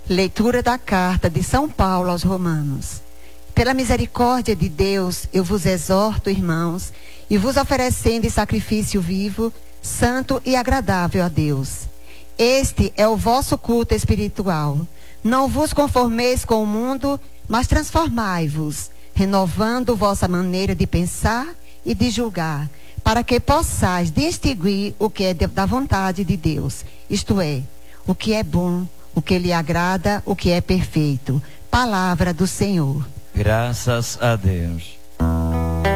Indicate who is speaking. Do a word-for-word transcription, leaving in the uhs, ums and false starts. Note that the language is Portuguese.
Speaker 1: Leitura da carta de São Paulo aos Romanos. Pela misericórdia de Deus, eu vos exorto, irmãos, e vos oferecendo em sacrifício vivo, santo e agradável a Deus. Este é o vosso culto espiritual. Não vos conformeis com o mundo, mas transformai-vos, renovando vossa maneira de pensar e de julgar, para que possais distinguir o que é da vontade de Deus, isto é, o que é bom, o que lhe agrada, o que é perfeito. Palavra do Senhor.
Speaker 2: Graças a Deus.